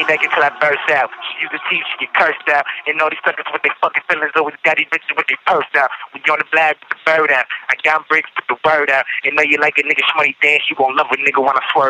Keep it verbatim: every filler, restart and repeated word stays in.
me naked till I burst out. She use the teeth, she get cursed out. And all these suckers with their fucking feelings always got these bitches with their purse out. When you on the black, put the bird out. I got bricks, put the word out. And know you like a nigga shmoney dance, you gon' love a nigga when I swerve.